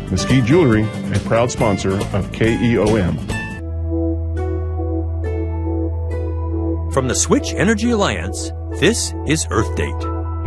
Mesquite Jewelry, a proud sponsor of KEOM. From the Switch Energy Alliance, this is Earth Date.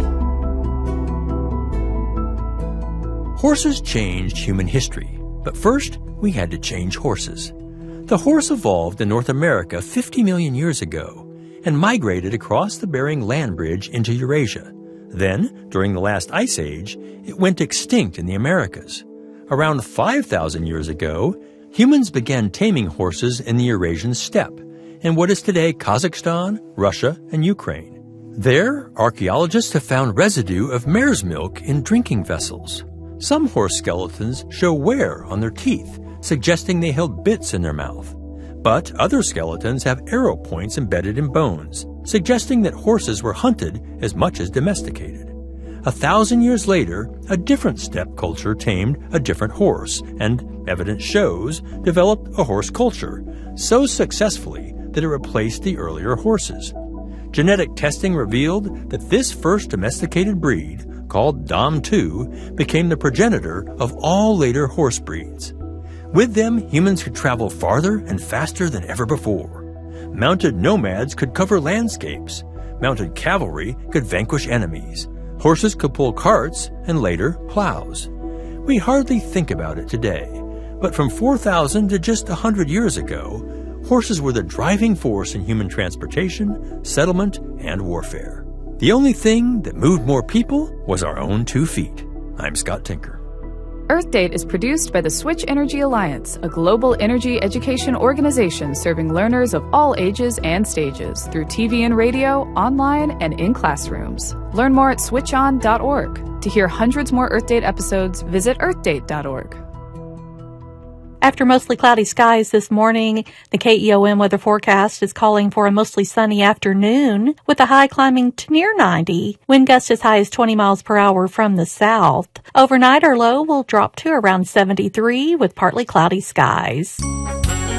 Horses changed human history, but first we had to change horses. The horse evolved in North America 50 million years ago and migrated across the Bering Land Bridge into Eurasia. Then, during the last ice age, it went extinct in the Americas. Around 5,000 years ago, humans began taming horses in the Eurasian steppe, in what is today Kazakhstan, Russia, and Ukraine. There, archaeologists have found residue of mare's milk in drinking vessels. Some horse skeletons show wear on their teeth, suggesting they held bits in their mouth. But other skeletons have arrow points embedded in bones, suggesting that horses were hunted as much as domesticated. 1,000 years later, a different steppe culture tamed a different horse, and, evidence shows, developed a horse culture, so successfully that it replaced the earlier horses. Genetic testing revealed that this first domesticated breed, called Dam 2, became the progenitor of all later horse breeds. With them, humans could travel farther and faster than ever before. Mounted nomads could cover landscapes. Mounted cavalry could vanquish enemies. Horses could pull carts and later plows. We hardly think about it today, but from 4,000 to just 100 years ago, horses were the driving force in human transportation, settlement, and warfare. The only thing that moved more people was our own 2 feet. I'm Scott Tinker. Earth Date is produced by the Switch Energy Alliance, a global energy education organization serving learners of all ages and stages through TV and radio, online, and in classrooms. Learn more at switchon.org. To hear hundreds more Earth Date episodes, visit earthdate.org. After mostly cloudy skies this morning, the KEOM weather forecast is calling for a mostly sunny afternoon with a high climbing to near 90. Wind gusts as high as 20 miles per hour from the south. Overnight, our low will drop to around 73 with partly cloudy skies.